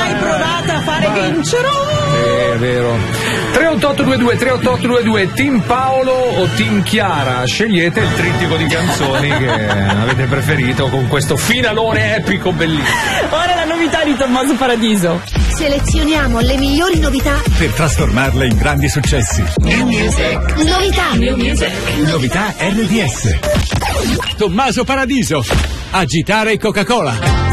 mai provato a fare vincerò? È vero. 38822 Team Paolo o Team Chiara? Scegliete il trittico di canzoni che avete preferito con questo finalone epico bellissimo. Ora la novità di Tommaso Paradiso. Selezioniamo le migliori novità per trasformarle in grandi successi. New Music. Novità RDS. Tommaso Paradiso. Agitare Coca-Cola.